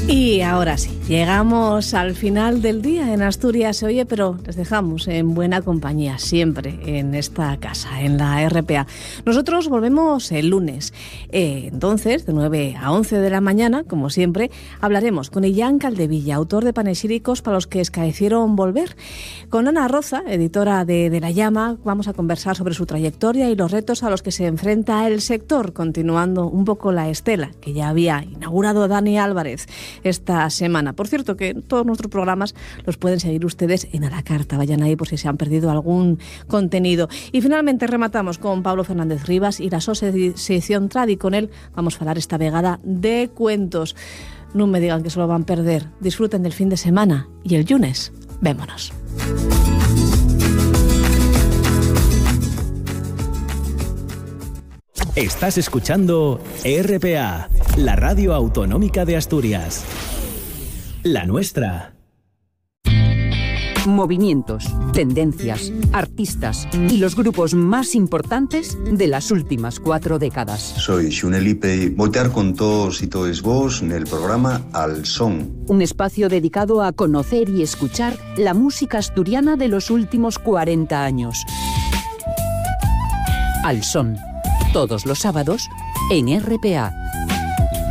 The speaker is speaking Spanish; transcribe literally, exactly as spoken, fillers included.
Y ahora sí, llegamos al final del día en Asturias se oye, pero les dejamos en buena compañía siempre en esta casa, en la R P A. Nosotros volvemos el lunes. Eh, entonces, de nueve a once de la mañana, como siempre, hablaremos con Illán Caldevilla, autor de Panexíricos para los que escaecieron volver. Con Ana Roza, editora de, de La Llama, vamos a conversar sobre su trayectoria y los retos a los que se enfrenta el sector, continuando un poco la estela que ya había inaugurado Dani Álvarez esta semana. Por cierto, que todos nuestros programas los pueden seguir ustedes en A la Carta. Vayan ahí por si se han perdido algún contenido. Y finalmente rematamos con Pablo Fernández Rivas y la asociación Tradi. Con él vamos a hablar esta vegada de cuentos. No me digan que se lo van a perder. Disfruten del fin de semana y el lunes vémonos. Estás escuchando R P A, la radio autonómica de Asturias. La nuestra. Movimientos, tendencias, artistas y los grupos más importantes de las últimas cuatro décadas. Soy Xunelipe y voltear con todos y todos vos en el programa Al Son. Un espacio dedicado a conocer y escuchar la música asturiana de los últimos cuarenta años. Al Son. Todos los sábados en R P A.